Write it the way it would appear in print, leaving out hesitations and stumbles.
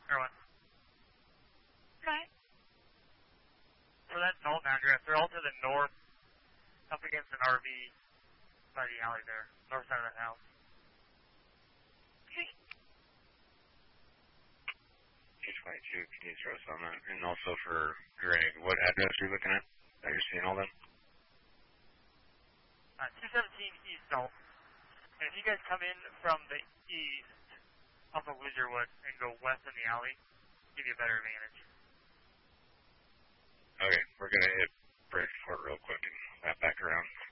Everyone. Okay. So that Dalton address, they're all to the north, up against an RV by the alley there, north side of that house. Okay. 222, can you throw us on that? And also for Greg, what address are you looking at that you're seeing all them? 217 East Dalton. And if you guys come in from the east, off of Wizardwood, and go west in the alley, give you a better advantage. Okay, we're going to hit Bridgeport real quick and wrap back around.